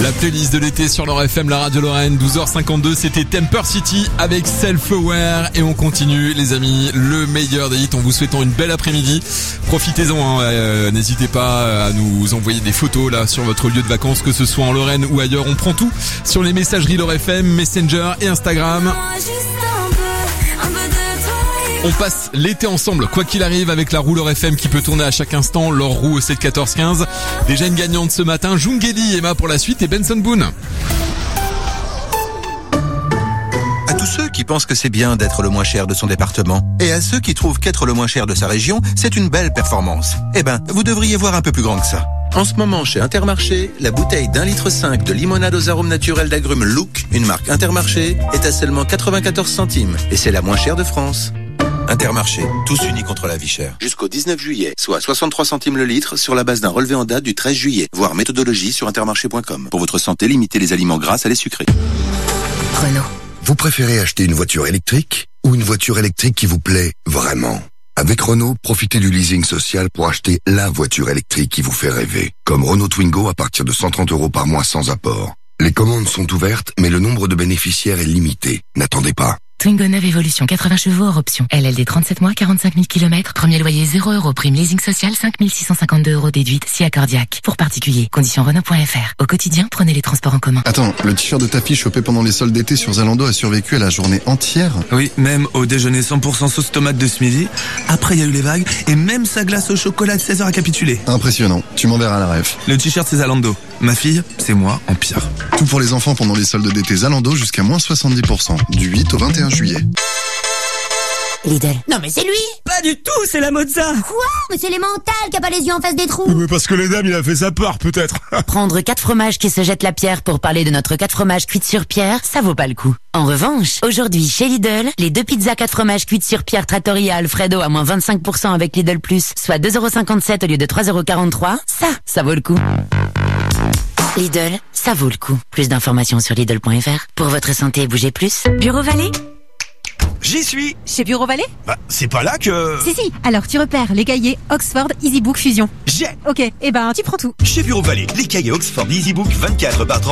La playlist de l'été sur Lore FM, la radio Lorraine, 12h52, c'était Temper City avec Self-Aware et on continue les amis, le meilleur des hits en vous souhaitant une belle après-midi. Profitez-en, n'hésitez pas à nous envoyer des photos là sur votre lieu de vacances, que ce soit en Lorraine ou ailleurs, on prend tout sur les messageries Lore FM, Messenger et Instagram. On passe l'été ensemble, quoi qu'il arrive, avec la roue Lore FM qui peut tourner à chaque instant, leur roue au 7 14 15. Déjà une gagnante ce matin, Jungeli, Emma pour la suite et Benson Boone. À tous ceux qui pensent que c'est bien d'être le moins cher de son département, et à ceux qui trouvent qu'être le moins cher de sa région, c'est une belle performance. Eh ben, vous devriez voir un peu plus grand que ça. En ce moment, chez Intermarché, la bouteille d'1,5 litre de limonade aux arômes naturels d'agrumes Look, une marque Intermarché, est à seulement 94 centimes. Et c'est la moins chère de France. Intermarché, tous unis contre la vie chère. Jusqu'au 19 juillet, soit 63 centimes le litre sur la base d'un relevé en date du 13 juillet. Voir méthodologie sur intermarché.com. Pour votre santé, limitez les aliments gras à les sucrés. Renault. Vous préférez acheter une voiture électrique ou une voiture électrique qui vous plaît vraiment? Avec Renault, profitez du leasing social pour acheter la voiture électrique qui vous fait rêver. Comme Renault Twingo à partir de 130 € par mois sans apport. Les commandes sont ouvertes, mais le nombre de bénéficiaires est limité. N'attendez pas. Twingo 9 Evolution, 80 chevaux hors option. LLD 37 mois, 45 000 km. Premier loyer 0 €. Prime leasing social 5 652 € déduite si accordiaque. Pour particuliers. Conditions Renault.fr. Au quotidien, prenez les transports en commun. Attends, le t-shirt de ta fille chopé pendant les soldes d'été sur Zalando a survécu à la journée entière? Oui, même au déjeuner 100% sauce tomate de ce midi. Après, il y a eu les vagues et même sa glace au chocolat de 16h a capitulé. Impressionnant. Tu m'enverras la ref. Le t-shirt, c'est Zalando. Ma fille, c'est moi en pire. Tout pour les enfants pendant les soldes d'été Zalando jusqu'à moins 70%. Du 8 au 21 juillet. Lidl. Non mais c'est lui. Pas du tout, c'est la Mozza. Quoi? Mais c'est les mentales qui a pas les yeux en face des trous. Mais parce que les dames, il a fait sa peur, peut-être. Prendre 4 fromages qui se jettent la pierre pour parler de notre 4 fromages cuits sur pierre, ça vaut pas le coup. En revanche, aujourd'hui, chez Lidl, les 2 pizzas 4 fromages cuites sur pierre Trattoria Alfredo à moins 25% avec Lidl Plus, soit 2,57 € au lieu de 3,43 €, ça vaut le coup. Lidl, ça vaut le coup. Plus d'informations sur Lidl.fr. Pour votre santé, bougez plus. Bureau Vallée? J'y suis. Chez Bureau Vallée? Bah, c'est pas là que... Si. Alors, tu repères les cahiers Oxford EasyBook Fusion. J'ai. Ok, tu prends tout. Chez Bureau Vallée, les cahiers Oxford EasyBook 24 par 30.